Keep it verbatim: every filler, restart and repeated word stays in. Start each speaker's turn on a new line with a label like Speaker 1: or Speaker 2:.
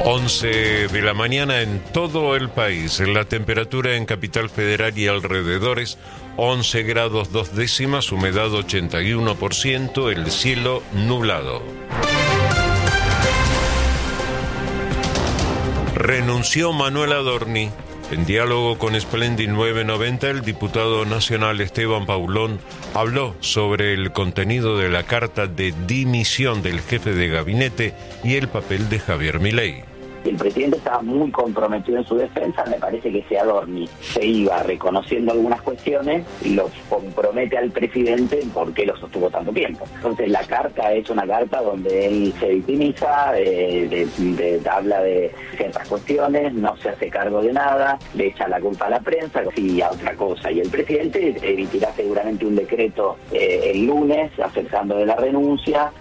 Speaker 1: once de la mañana en todo el país. La temperatura en Capital Federal y alrededores, once grados dos décimas, humedad ochenta y uno por ciento, el cielo nublado. Renunció Manuel Adorni. En diálogo con Splendid nueve noventa, el diputado nacional Esteban Paulón habló sobre el contenido de la carta de dimisión del jefe de gabinete y el papel de Javier Milei.
Speaker 2: El presidente estaba muy comprometido en su defensa. Me parece que si Adorni se iba reconociendo algunas cuestiones, lo compromete al presidente en por qué lo sostuvo tanto tiempo. Entonces la carta es una carta donde él se victimiza, eh, de, de, de, habla de ciertas cuestiones, no se hace cargo de nada, le echa la culpa a la prensa y a otra cosa. Y el presidente emitirá seguramente un decreto eh, el lunes acercando de la renuncia